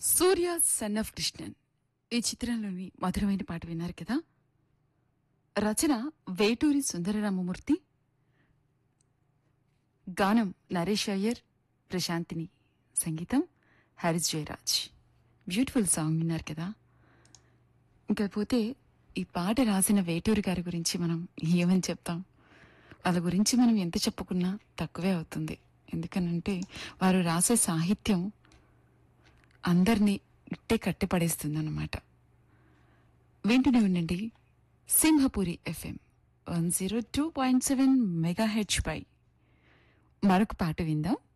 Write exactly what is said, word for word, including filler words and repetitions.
Surya son of Krishnan ఈ చిత్రంలోని మధురమైన పాట విన్నారు కదా. రచన వేటూరి సుందరరామమూర్తి, గానం నరేష్ అయ్యర్, ప్రశాంతిని, సంగీతం హారిస్ జయరాజ్. బ్యూటిఫుల్ సాంగ్ విన్నారు కదా. ఇంకపోతే ఈ పాట రాసిన వేటూరి గారి గురించి మనం ఏమని చెప్తాం. వాళ్ళ గురించి మనం ఎంత చెప్పుకున్నా తక్కువే అవుతుంది. ఎందుకనంటే వారు రాసే సాహిత్యం అందరినీ ఇట్టే కట్టిపడేస్తుంది అన్నమాట. వింటూనే ఉండండి Simhapuri FM one zero two point seven mega H పై. మరొక పాట విందాం.